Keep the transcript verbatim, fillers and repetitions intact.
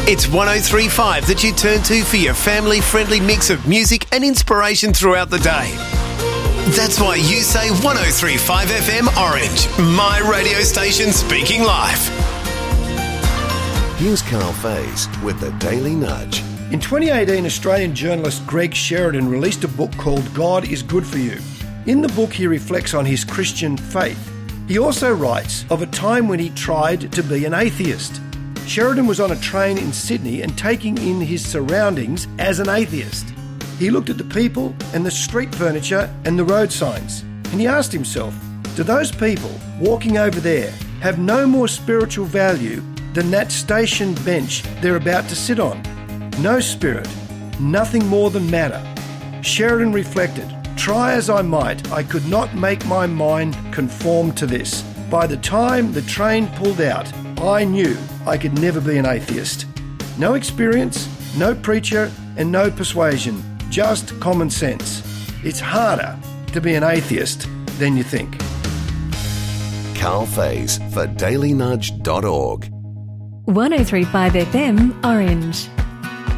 It's one oh three point five that you turn to for your family-friendly mix of music and inspiration throughout the day. That's why you say one oh three point five F M Orange, my radio station speaking live. Here's Carl Faze with the Daily Nudge. In twenty eighteen, Australian journalist Greg Sheridan released a book called God is Good for You. In the book, he reflects on his Christian faith. He also writes of a time when he tried to be an atheist. Sheridan was on a train in Sydney and taking in his surroundings as an atheist. He looked at the people and the street furniture and the road signs, and he asked himself, do those people walking over there have no more spiritual value than that station bench they're about to sit on? No spirit, nothing more than matter. Sheridan reflected, try as I might, I could not make my mind conform to this. By the time the train pulled out, I knew I could never be an atheist. No experience, no preacher, and no persuasion, just common sense. It's harder to be an atheist than you think. Carl Faze for daily nudge dot org. one oh three point five F M Orange.